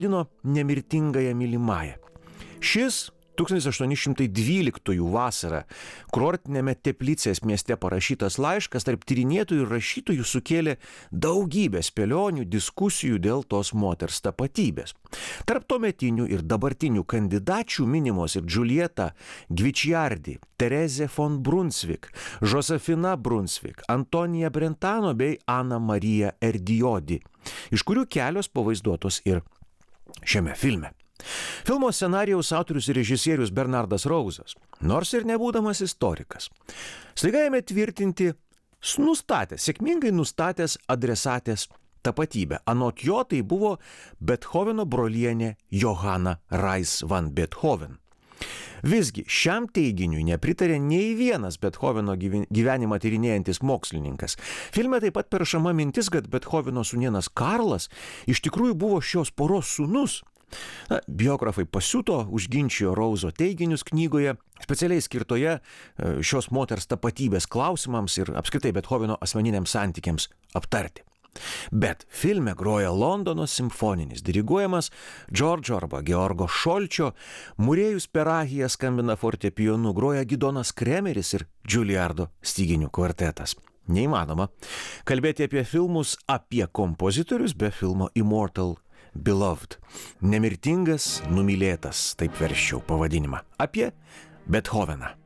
vadino nemirtingąją mylimąją. Šis 1812 vasarą kurortiniame Teplicės mieste parašytas laiškas tarp tyrinėtojų ir rašytojų sukėlė daugybę spėlionių, diskusijų dėl tos moters tapatybės. Tarp tuometinių ir dabartinių kandidačių minimos ir Giulietta Guicciardi, Terezė von Brunswick, Josefina Brunswick, Antonija Brentano bei Ana Marija Erdiodi, iš kurių kelios pavaizduotos ir šiame filme. Filmo scenarijaus autorius ir režisierius Bernardas Rauzas, nors ir nebūdamas istorikas, staiga ėmė tvirtinti, sėkmingai nustatęs adresatės tapatybę. Anot jo tai buvo Bethoveno brolienė Johanna Rais van Beethoven. Visgi šiam teiginiui nepritarė nei vienas Bethoveno gyvenimą tyrinėjantis mokslininkas. Filme taip pat peršama mintis, kad Bethoveno sūnėnas Karlas iš tikrųjų buvo šios poros sūnus. Biografai pasiuto, užginčijo Rauzo teiginius knygoje, specialiai skirtoje šios moters tapatybės klausimams ir apskritai Bethoveno asmeniniams santykiams aptarti. Bet filme groja Londono simfoninis, diriguojamas Džordžo arba Georgo Šolčio, Murėjus Perahija skambina fortepijonu, groja Gidonas Kremeris ir Giuliardo styginių kvartetas. Neįmanoma kalbėti apie filmus apie kompozitorius be filmo Immortal Beloved. Nemirtingas, numylėtas, taip versčiau pavadinimą. Apie Bethoveną.